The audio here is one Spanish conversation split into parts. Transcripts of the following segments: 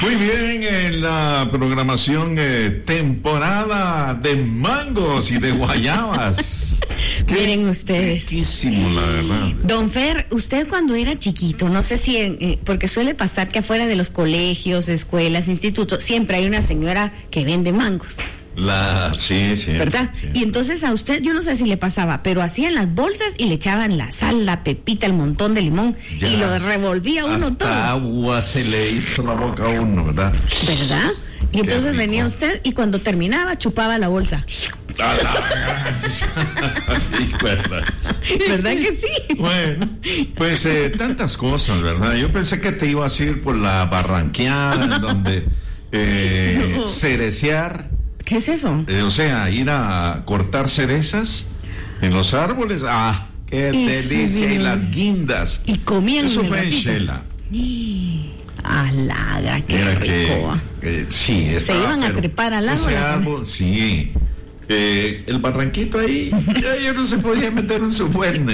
Muy bien, en la programación temporada de mangos y de guayabas. Miren ustedes. Riquísimo, la verdad. Don Fer, usted cuando era chiquito, no sé si, porque suele pasar que afuera de los colegios, escuelas, institutos, siempre hay una señora que vende mangos. Sí. ¿Verdad? Sí. Y entonces a usted, yo no sé si le pasaba, pero hacían las bolsas y le echaban la sal, la pepita, el montón de limón Ya. y lo revolvía uno Hasta todo. agua se le hizo la boca a uno, ¿verdad? ¿Verdad? Y Qué entonces rico. venía usted y cuando terminaba chupaba la bolsa. ¿Verdad que sí? Bueno, pues tantas cosas, ¿verdad? Yo pensé que te ibas a ir por la barranqueada, en donde No. cerecear, ¿Qué es eso? o sea, ir a cortar cerezas en los árboles. ¡Ah, qué Eso delicia! es Y bien. las guindas. Y comían Eso en el fue en ratito. Shela. Alagra, qué Mira rico. sí, estaba, iban a pero trepar al ese árbol, árbol, sí. El barranquito ahí, ya no se podía meter en su puente.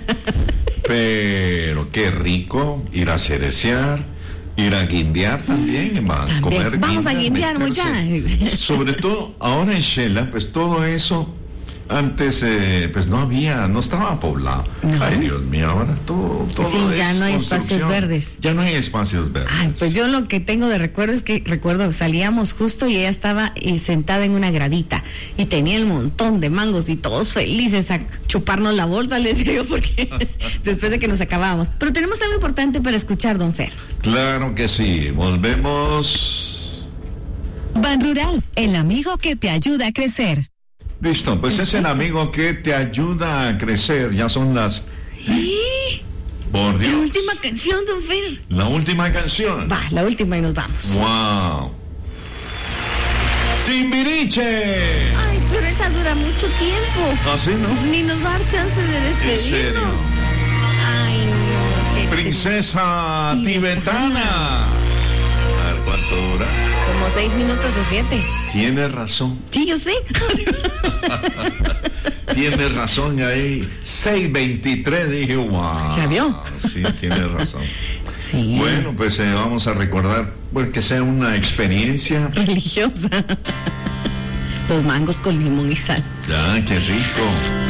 Pero qué rico ir a cerecear, ir a guindear también, También. comer Vamos a guindas, guindear, meterse. Sobre todo ahora en Shela, pues todo eso antes pues no estaba poblado. No. Ay, Dios mío, ahora todo Sí, ya es no hay espacios construcción. verdes. Ya no hay espacios verdes. Ay, pues yo lo que tengo de recuerdo es que salíamos justo y ella estaba sentada en una gradita y tenía el montón de mangos y todos felices a chuparnos la bolsa, les digo yo, porque después de que nos acabábamos. Pero tenemos algo importante para escuchar, don Fer. Claro que sí, volvemos. Ban Rural, el amigo que te ayuda a crecer. Listo, pues es el amigo que te ayuda a crecer. Ya son las... Por La Dios. última canción, don Fer. La última canción. Va, la última y nos vamos. ¡Wow! ¡Timbiriche! Ay, pero esa dura mucho tiempo. ¿Así, no? Ni nos va a dar chance de despedirnos. serio? Ay, no. qué Princesa tibetana. A ver, ¿cuánto dura? Como 6 minutos o 7. Tienes razón. Sí, yo sé. Tienes razón ahí. 6:23, dije, wow. ¿Ya vio? Sí, tienes razón. Sí. Bueno, pues vamos a recordar, pues que sea una experiencia. Religiosa. Los mangos con limón y sal. Ya, qué rico.